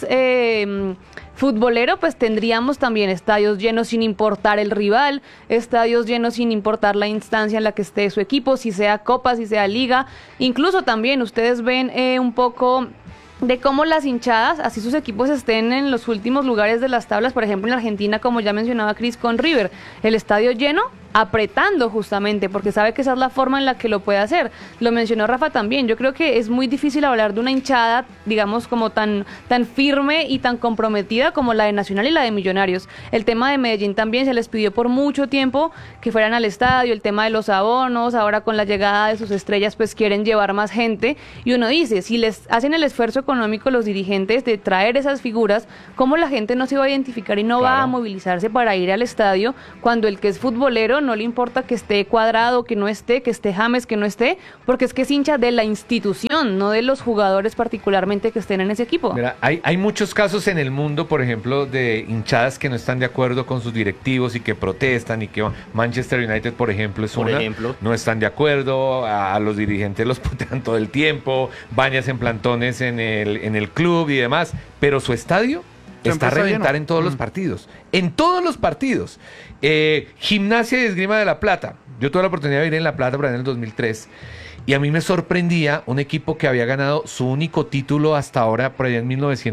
futbolero, pues tendríamos también estadios llenos sin importar el rival, estadios llenos sin importar la instancia en la que esté su equipo, si sea Copa, si sea Liga, incluso también ustedes ven un poco de cómo las hinchadas, así sus equipos estén en los últimos lugares de las tablas, por ejemplo en Argentina, como ya mencionaba Cris, con River, el estadio lleno, apretando justamente, porque sabe que esa es la forma en la que lo puede hacer. Lo mencionó Rafa también, yo creo que es muy difícil hablar de una hinchada, digamos, como tan firme y tan comprometida como la de Nacional y la de Millonarios. El tema de Medellín también se les pidió por mucho tiempo que fueran al estadio, el tema de los abonos, ahora con la llegada de sus estrellas pues quieren llevar más gente, y uno dice, si les hacen el esfuerzo económico los dirigentes de traer esas figuras, ¿cómo la gente no se va a identificar y no va a movilizarse para ir al estadio cuando el que es futbolero no le importa que esté Cuadrado, que no esté, que esté James, que no esté, porque es que es hincha de la institución, no de los jugadores particularmente que estén en ese equipo? Mira, hay muchos casos en el mundo, por ejemplo, de hinchadas que no están de acuerdo con sus directivos y que protestan, y que Manchester United, por ejemplo, no están de acuerdo, a los dirigentes los putean todo el tiempo, bañas en plantones en el club y demás, pero su estadio está a reventar en todos los partidos. En todos los partidos. Gimnasia y Esgrima de La Plata. Yo tuve la oportunidad de vivir en La Plata por ahí en el 2003. Y a mí me sorprendía un equipo que había ganado su único título hasta ahora, por allá en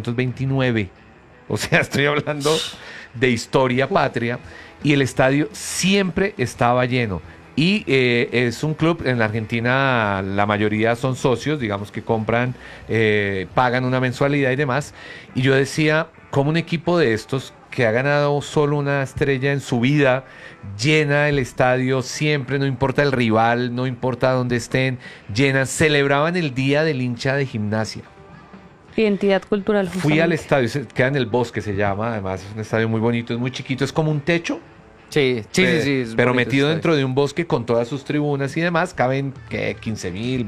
1929. O sea, estoy hablando de historia patria. Y el estadio siempre estaba lleno. Y es un club, en la Argentina la mayoría son socios, digamos que compran, pagan una mensualidad y demás. Y yo decía, ¿cómo un equipo de estos que ha ganado solo una estrella en su vida llena el estadio siempre, no importa el rival, no importa dónde estén, llenan, celebraban el día del hincha de Gimnasia? Identidad cultural. Fui al estadio, queda en el Bosque, se llama, además es un estadio muy bonito, es muy chiquito, es como un techo. Sí. Pero metido dentro de un bosque con todas sus tribunas y demás, caben 15.000,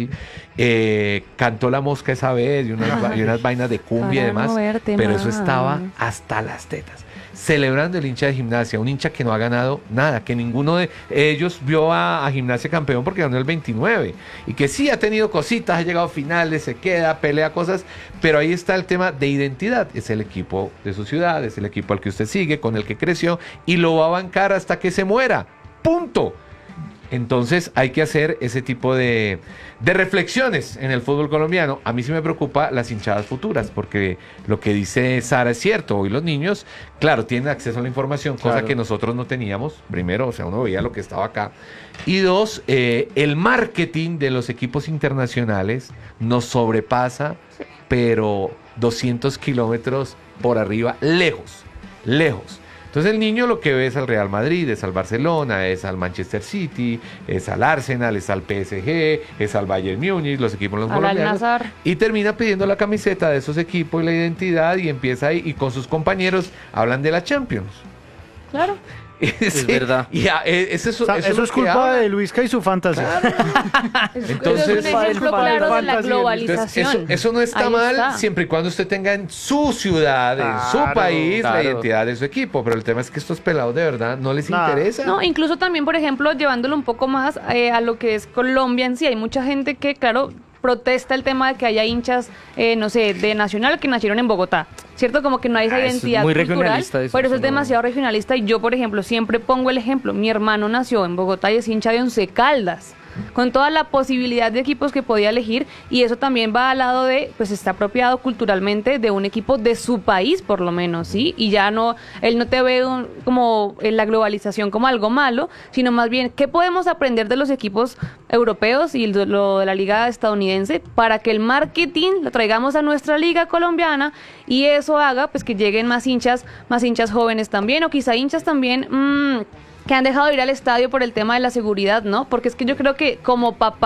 20.000. Cantó La Mosca esa vez y unas vainas de cumbia y demás, pero eso estaba hasta las tetas. Celebrando el hincha de Gimnasia, un hincha que no ha ganado nada, que ninguno de ellos vio a Gimnasia campeón porque ganó el 29, y que sí ha tenido cositas, ha llegado a finales, se queda, pelea cosas, pero ahí está el tema de identidad. Es el equipo de su ciudad, es el equipo al que usted sigue, con el que creció, y lo va a bancar hasta que se muera, punto. Entonces hay que hacer ese tipo de reflexiones en el fútbol colombiano. A mí sí me preocupa las hinchadas futuras, porque lo que dice Sara es cierto. Hoy los niños, claro, tienen acceso a la información, cosa que nosotros no teníamos. Primero, o sea, uno veía lo que estaba acá. Y dos, el marketing de los equipos internacionales nos sobrepasa, pero 200 kilómetros por arriba, lejos. Entonces el niño lo que ve es al Real Madrid, es al Barcelona, es al Manchester City, es al Arsenal, es al PSG, es al Bayern Múnich, los equipos los colombianos, y termina pidiendo la camiseta de esos equipos y la identidad, y empieza ahí, y con sus compañeros hablan de la Champions. Claro. Es verdad. Y eso es culpa de Luisca y su fantasía. Claro. Entonces, es un ejemplo claro de la globalización. Entonces, eso no está mal siempre y cuando usted tenga en su ciudad, en su país, la identidad de su equipo. Pero el tema es que estos pelados de verdad no les interesa. No, incluso también, por ejemplo, llevándolo un poco más a lo que es Colombia en sí, hay mucha gente que, claro, protesta el tema de que haya hinchas, no sé, de Nacional que nacieron en Bogotá, ¿cierto? Como que no hay esa identidad muy cultural, regionalista eso, pero eso es demasiado regionalista. Y yo, por ejemplo, siempre pongo el ejemplo, mi hermano nació en Bogotá y es hincha de Once Caldas, con toda la posibilidad de equipos que podía elegir, y eso también va al lado de, pues está apropiado culturalmente de un equipo de su país, por lo menos, ¿sí? Y ya no, él no te ve como en la globalización como algo malo, sino más bien, ¿qué podemos aprender de los equipos europeos y lo de la liga estadounidense para que el marketing lo traigamos a nuestra liga colombiana, y eso haga pues que lleguen más hinchas jóvenes también, o quizá hinchas también que han dejado de ir al estadio por el tema de la seguridad, ¿no? Porque es que yo creo que como papá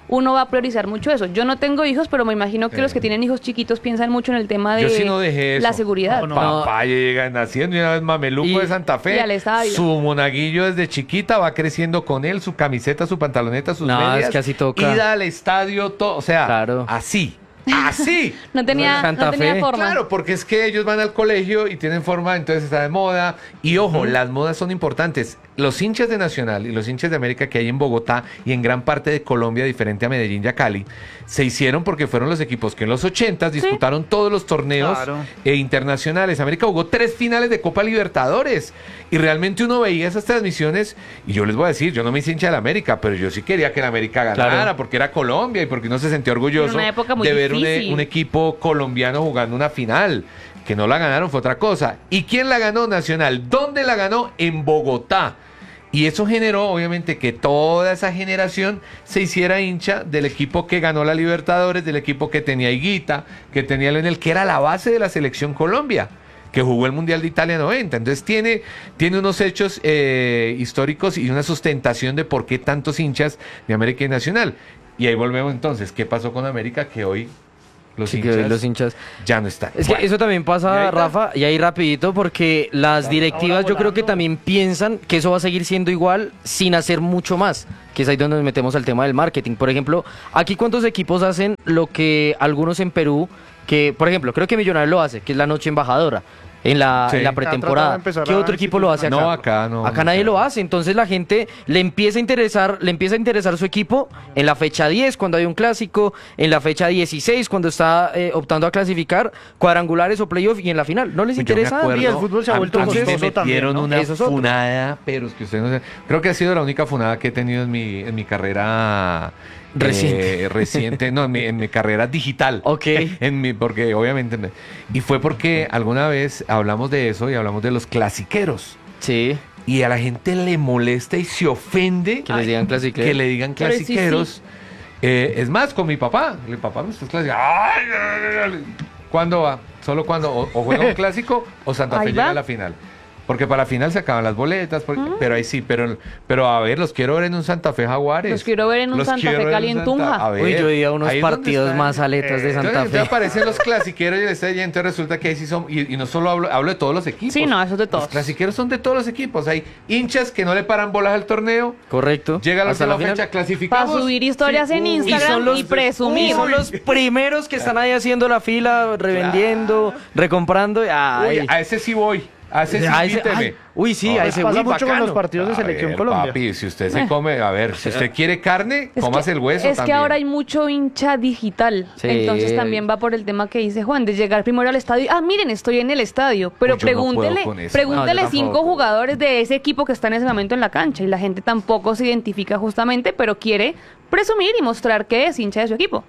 uno va a priorizar mucho eso. Yo no tengo hijos, pero me imagino que los que tienen hijos chiquitos piensan mucho en el tema de Yo sí no dejé eso. la seguridad. No, Papá llega naciendo y una vez mameluco Y- de Santa y Fe. al estadio. Su monaguillo desde chiquita va creciendo con él, su camiseta, su pantaloneta, sus No, medias. es que así toca. Ida al estadio, todo. O sea, Claro. así. Así. No tenía, Santa no tenía Fe. forma. Claro, porque es que ellos van al colegio y tienen forma, entonces está de moda. Y ojo, las modas son importantes. Los hinchas de Nacional y los hinchas de América que hay en Bogotá y en gran parte de Colombia, diferente a Medellín y a Cali, se hicieron porque fueron los equipos que en los 80s disputaron todos los torneos Claro. internacionales. América jugó 3 finales de Copa Libertadores y realmente uno veía esas transmisiones y yo les voy a decir, yo no me hice hincha de la América, pero yo sí quería que la América ganara Claro. porque era Colombia y porque uno se sentía orgulloso En una época muy de ver difícil. un equipo colombiano jugando una final. Que no la ganaron fue otra cosa. ¿Y quién la ganó? Nacional. ¿Dónde la ganó? En Bogotá. Y eso generó, obviamente, que toda esa generación se hiciera hincha del equipo que ganó la Libertadores, del equipo que tenía a Higuita, que tenía a Leonel, que era la base de la selección Colombia, que jugó el Mundial de Italia 90. Entonces tiene unos hechos históricos y una sustentación de por qué tantos hinchas de América y Nacional. Y ahí volvemos entonces. ¿Qué pasó con América? Que hoy los, Sí, que hinchas, los hinchas. ya no están. Es que Bueno. eso también ¿Y pasa, ahorita? Rafa, y ahí rapidito, porque las directivas yo creo que volando. también piensan que eso va a seguir siendo igual sin hacer mucho más, que es ahí donde nos metemos al tema del marketing. Por ejemplo, aquí cuántos equipos hacen lo que algunos en Perú, que por ejemplo, creo que Millonarios lo hace, que es la noche embajadora. En la, Sí. en la Ha tratado pretemporada. de empezar ¿Qué a otro equipo lo hace acá? No, acá no. Acá nadie lo hace. Entonces la gente le empieza a interesar su equipo en la fecha 10 cuando hay un clásico, en la fecha 16 cuando está optando a clasificar cuadrangulares o playoff y en la final. No les Yo me interesa. acuerdo, y el fútbol se ha vuelto a mí me costoso también, metieron ¿no? una Eso es otro. funada, pero es que ustedes no sé. Creo que ha sido la única funada que he tenido en mi carrera reciente, no, en mi carrera digital. Ok. Porque obviamente. Y fue porque alguna vez hablamos de eso y hablamos de los clasiqueros. Sí. Y a la gente le molesta y se ofende Que les digan clasiqueros. que le digan Pero sí, clasiqueros. Es más, con mi papá. Mi papá me está clasificando. ¡Ay, ay, ay! ¿Cuándo va? Solo cuando o juega un clásico o Santa Fe Ahí llega va. a la final. Porque para la final se acaban las boletas, pero ahí sí, pero a ver, los quiero ver en un Santa Fe Jaguares. Los quiero ver en un Los Santa quiero Fe ver Cali en Tunja. A ver, Uy, yo iba a unos ahí es donde partidos está. más aletas de Santa Entonces Fe. aparecen los clasiqueros y entonces resulta que ahí sí son, y no solo hablo de todos los equipos. Sí, no, eso es de todos. Los clasiqueros son de todos los equipos. Hay hinchas que no le paran bolas al torneo. Correcto. Llega la Hasta última final. fecha, Para clasificamos. subir historias en Instagram y presumir. Y son los primeros que están ahí haciendo la fila, revendiendo, recomprando. Ay. Uy, a ese sí voy. A ese sí A ese- invíteme. ay, uy, sí, a Pues ese pasa uy, mucho con bacano. los partidos de A Selección ver, Colombia. papi, si usted se come, a ver, si usted quiere carne, Es cómase que- el hueso Es que también. ahora hay mucho hincha digital. Sí. Entonces también va por el tema que dice Juan, de llegar primero al estadio. Ah, miren, estoy en el estadio. Pero Uy, yo no puedo pregúntele, con eso. pregúntele No, yo 5 tampoco. jugadores de ese equipo que está en ese momento en la cancha. Y la gente tampoco se identifica justamente, pero quiere presumir y mostrar que es hincha de su equipo.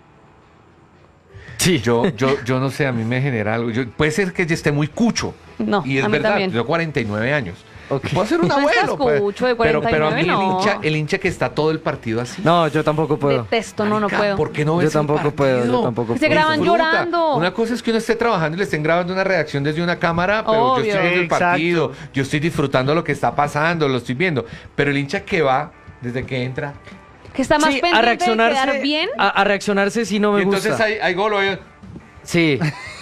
Sí. Yo no sé, a mí me genera algo. Puede ser que yo esté muy cucho. No, Y es a mí verdad, también. yo tengo 49 años. Ok. Puedo ser un No abuelo. estás pues. cucho de pero a mí 49, no. el hincha que está todo el partido así. No, yo tampoco puedo. Detesto, no Marica, puedo. ¿por qué no Yo ves el tampoco puedo, partido? yo tampoco Que se puedo. graban Disfruta. llorando. Una cosa es que uno esté trabajando y le estén grabando una reacción desde una cámara, pero Obvio. yo estoy viendo el Exacto. partido, yo estoy disfrutando lo que está pasando, lo estoy viendo. Pero el hincha que va desde que entra, Que está más Sí, pendiente de quedar bien. A reaccionarse sí no me y entonces gusta. hay gol, oye, Sí.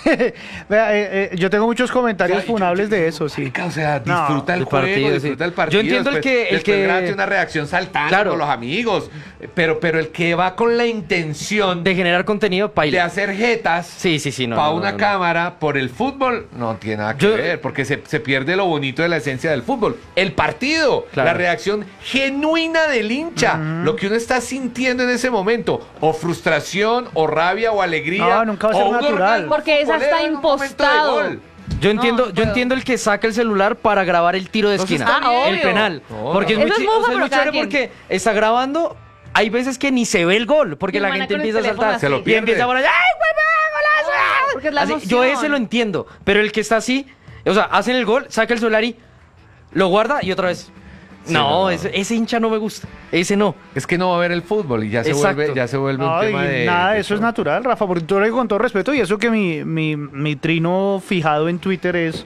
Vea, yo tengo muchos comentarios funables de eso, sí. marica, o sea, No, disfruta el el juego, partido, sí. disfruta el partido. Yo entiendo el que- después grábate una reacción saltando Claro. con los amigos, pero el que va con la intención De generar contenido, de paila. hacer jetas Sí, sí, sí, no. para no, una no, no. cámara por el fútbol, no tiene nada que Yo- ver, porque se pierde lo bonito de la esencia del fútbol. El partido, Claro. la reacción genuina del hincha, lo que uno está sintiendo en ese momento, o frustración, o rabia, o alegría. No, nunca va a ser o un natural. orgasmo Porque esa futbolero está en un momento de impostado. gol. Yo entiendo el que saca el celular para grabar el tiro de Entonces esquina, está bien. el penal. No, Porque no. es muy, Eso es chi- mufa, o sea, es pero muy cada chévere quien. porque está grabando. Hay veces que ni se ve el gol, porque Y la van gente con el empieza a teléfono saltar. así. Se lo y pierde. empieza a poner, ¡ay, huevón, golazo! Porque es la Así, emoción. yo ese lo entiendo, pero el que está así, o sea, hacen el gol, saca el celular y lo guarda y otra vez. Sí, no, no. ese hincha no me gusta. Ese no. Es que no va a ver el fútbol y ya se Exacto. vuelve No, un y tema de... nada, de eso es show. natural, Rafa, porque tú lo digo con todo respeto y eso que mi trino fijado en Twitter es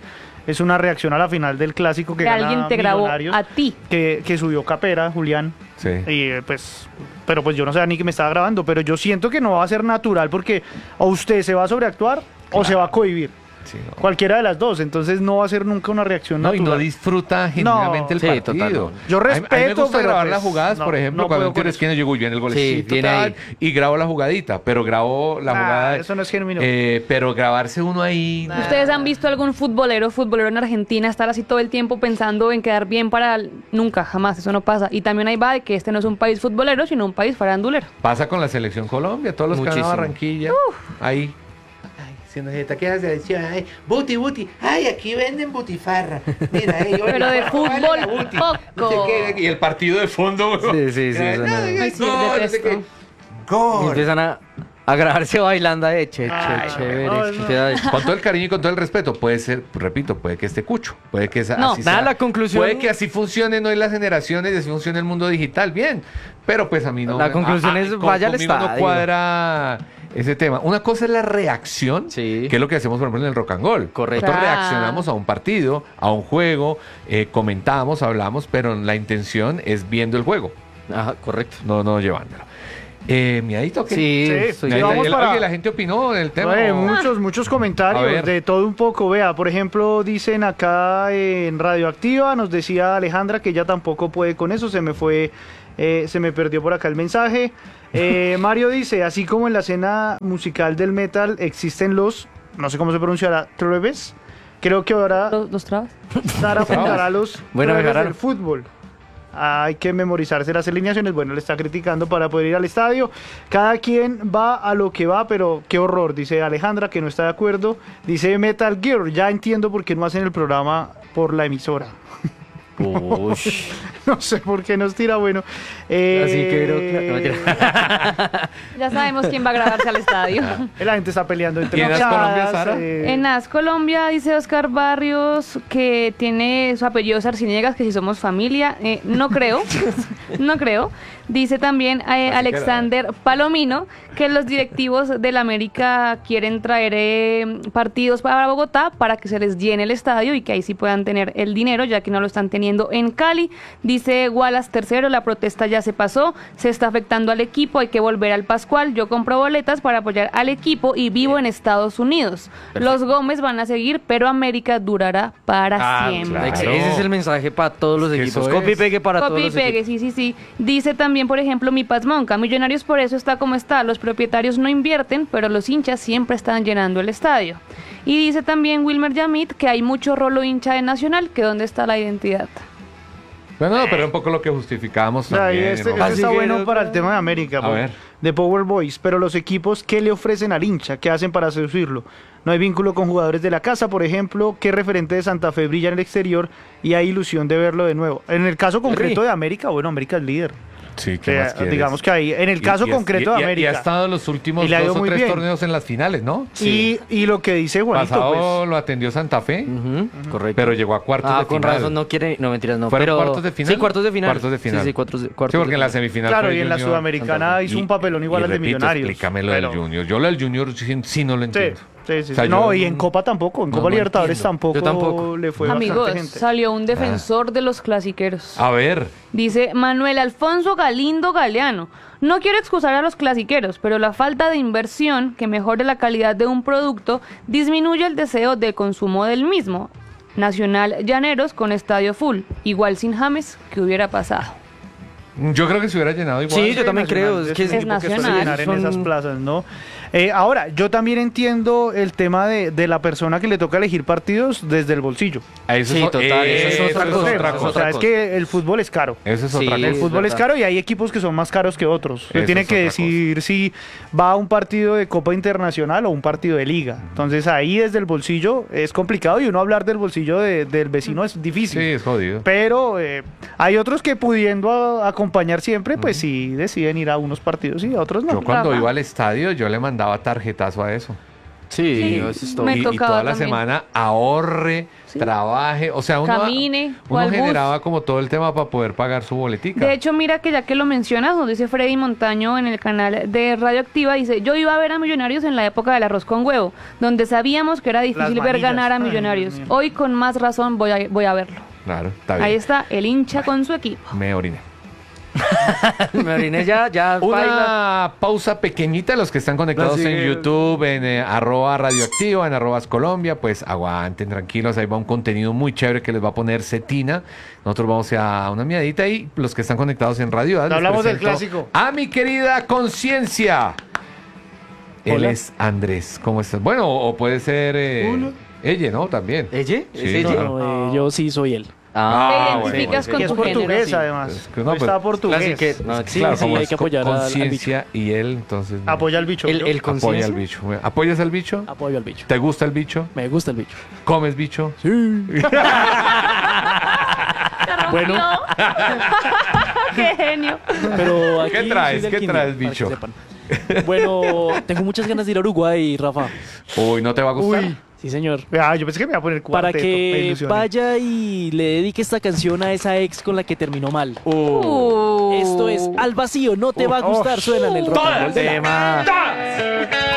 Es una reacción a la final del clásico que Que gana alguien te grabó Millonarios, a ti. que subió Capera, Julián. Sí. Y pero pues yo no sé ni que me estaba grabando, pero yo siento que no va a ser natural porque o usted se va a sobreactuar o se va a cohibir. Sí, no. Cualquiera de las dos, entonces no va a ser nunca una reacción No, y natural. no disfruta genuinamente el Sí, partido. total. Yo A mí me respeto, gusta pero grabar pues, las jugadas, no, por ejemplo, no cuando puedo en con tiro esquina llegó bien el golecito viene tal, ahí. y grabo la jugadita, pero grabo la jugada. Eso no es genuino. Pero grabarse uno ahí. ¿Ustedes han visto algún futbolero en Argentina estar así todo el tiempo pensando en quedar bien Nunca, jamás, eso no pasa. Y también ahí va de que este no es un país futbolero, sino un país farandulero. Pasa con la selección Colombia, todos los que van a Muchísimo. Barranquilla. Ahí. Ay, siendo jeta, ¿qué hace la selección? Ay, buti. Ay, aquí venden butifarra. Mira, Pero de fútbol, poco. Y el partido de fondo, Sí, sí, sí, eso no. Ay, sí, detesto. Y Gol. empiezan a grabarse bailando de chévere. no, empieza a- Con todo el cariño y con todo el respeto, puede ser, repito, puede que esté cucho, puede que No, así nada, sea. la conclusión- Puede que así funcionen hoy las generaciones y así funcione el mundo digital, bien, pero pues a mí no. La conclusión es, vaya al conmigo no estadio. cuadra ese tema. Una cosa es la reacción, Sí. que es lo que hacemos, por ejemplo, en el Rock and Roll. Correcto. Nosotros Claro. reaccionamos a un partido, a un juego, comentamos, hablamos, pero la intención es viendo el juego, Ajá, correcto. no llevándolo. Miadito, ¿qué? Sí, Sí, soy- sí, vamos Oye, para- la gente opinó en el tema. Oye, ¿no? muchos A comentarios, ver. de todo un poco. Vea, por ejemplo, dicen acá en Radioactiva, nos decía Alejandra que ella tampoco puede con eso, se me perdió por acá el mensaje. Mario dice, así como en la escena musical del metal existen no sé cómo se pronunciará, treves, creo que ahora ¿Los trabas? Sara apuntará los Bueno, treves Bejarano. del fútbol. Hay que memorizarse las alineaciones. Bueno, le está criticando para poder ir al estadio. Cada quien va a lo que va, pero qué horror, dice Alejandra, que no está de acuerdo. Dice Metal Gear, ya entiendo por qué no hacen el programa por la emisora. Ush. No sé por qué nos tira, bueno. Así que no, mentira. Ya sabemos quién va a grabarse al estadio. La gente está peleando entre ¿Y en las hinchadas, Colombia, Sara? En AS Colombia dice Oscar Barrios que tiene su apellido Sarciniegas, que si somos familia. No creo, no creo. Dice también Alexander Palomino que los directivos del América quieren traer partidos para Bogotá para que se les llene el estadio y que ahí sí puedan tener el dinero, ya que no lo están teniendo en Cali. Dice Wallace III, la protesta ya se pasó, se está afectando al equipo, hay que volver al Pascual. Yo compro boletas para apoyar al equipo y vivo en Estados Unidos. Los Gómez van a seguir, pero América durará para siempre. claro. Ese es el mensaje para todos los Es que equipos. eso Copy y es. pegue para Copy todos y los pegue, equipos. sí. Dice también, por ejemplo, mi Paz Monca, Millonarios por eso está como está, los propietarios no invierten, pero los hinchas siempre están llenando el estadio. Y dice también Wilmer Yamit que hay mucho rolo hincha de Nacional, que dónde está la identidad. Bueno, no, pero un poco lo que justificábamos O sea, también. este ¿no? está que bueno no- para el tema de América, A ver. de Power Boys, pero los equipos, ¿qué le ofrecen al hincha? ¿Qué hacen para seducirlo? No hay vínculo con jugadores de la casa, por ejemplo, ¿qué referente de Santa Fe brilla en el exterior y hay ilusión de verlo de nuevo? En el caso concreto de América, bueno, América es líder. Sí, O ¿qué sea, más quieres? digamos que ahí, en el caso concreto de Y América. ha estado en los últimos Y le ha ido 2 o muy 3 bien. torneos en las finales, ¿no? Y lo que dice Juanito, Pasado pues, lo atendió Santa Fe, Ujú, correcto. pero llegó a cuartos de con final. razón no quiere, no mentiras, no. ¿Fueron pero cuartos de final? Sí, cuartos de final. Cuartos de final. Sí, cuartos Sí, de porque en la final. semifinal claro, fue y en la Junior. Sudamericana hizo un papelón igual al de repito, Millonarios. Explícame lo del Pero- Junior. Yo lo del Junior sí no lo Sí, entiendo. sí. O sea, No, yo- y en Copa tampoco, en no, Copa no Libertadores entiendo. tampoco, Yo tampoco. le fue Amigos, bastante gente. salió un defensor de los clasiqueros. A ver, Dice Manuel Alfonso Galindo Galeano. No quiero excusar a los clasiqueros, pero la falta de inversión que mejore la calidad de un producto disminuye el deseo de consumo del mismo. Nacional Llaneros con estadio full, igual sin James, ¿qué hubiera pasado? yo creo que se hubiera llenado igual. Sí, yo también creo. Nacional, Es que ese es equipo que suele nacional, llenar en son- esas plazas, ¿no? Ahora, yo también entiendo el tema de la persona que le toca elegir partidos desde el bolsillo. Eso Sí, es, total, eso es otra cosa. otra Eso es O cosa. sea, es cosa. que el fútbol es caro. Eso es Sí, otra El cosa. es fútbol es verdad. caro y hay equipos que son más caros que otros. Usted Eso tiene es que otra decidir si va a un partido de Copa Internacional o un partido de Liga. Entonces ahí desde el bolsillo es complicado y uno hablar del bolsillo del vecino es difícil. Sí, es jodido. Pero hay otros que pudiendo acompañar siempre, pues sí deciden ir a unos partidos y a otros no. Yo cuando Rafa. iba al estadio, yo le mandaba tarjetazo a eso. Sí, eso es todo. Me Y tocaba toda la también. semana ahorre, Sí. trabaje, o sea, uno, Camine, fue uno al bus. generaba como todo el tema para poder pagar su boletica. De hecho, mira que ya que lo mencionas, nos dice Freddy Montaño en el canal de Radioactiva, dice, yo iba a ver a Millonarios en la época del arroz con huevo, donde sabíamos que era difícil ver manillas. ganar a Ay, Millonarios. Dios mío. Hoy con más razón voy a verlo. Claro, está bien. Ahí está el hincha con su equipo. Me oriné. Me oriné ya baila. Una pausa pequeñita, los que están conectados Así en que- YouTube, en @radioactiva, en @colombia, pues aguanten, tranquilos, ahí va un contenido muy chévere que les va a poner Cetina. Nosotros vamos a una miadita y los que están conectados en Radio les Hablamos del presento clásico. a mi querida Conciencia. Él Hola. es Andrés, ¿cómo estás? Bueno, o puede ser ella, ¿no? También. ¿Ella? Sí, ¿Es ella? claro. No, yo sí soy él. Ah, Te identificas bueno, Y es con tu género. portugués, sí. además. Es que no, Hoy pues, está portugués. Casi que- no, Sí, claro, sí, como hay es que apoyar al Conciencia y él, entonces... Apoya al bicho. ¿yo? El Apoya conciencia. al bicho. ¿Apoyas al bicho? Apoyo al bicho. ¿Te gusta el bicho? Me gusta el bicho. ¿Comes bicho? Sí. Bueno. ¡Qué genio! Pero aquí ¿Qué traes? soy del ¿Qué Quindío, traes, para que bicho? sepan. Bueno, tengo muchas ganas de ir a Uruguay, Rafa. Uy, ¿no te va a gustar? Uy. Sí, señor. Ah, yo pensé que me iba a poner Para cuarteto. me que ilusioné. vaya y le dedique esta canción a esa ex con la que terminó mal. Uh. Esto es Al Vacío, no te va a gustar, suena en el rock and roll de la- Tema.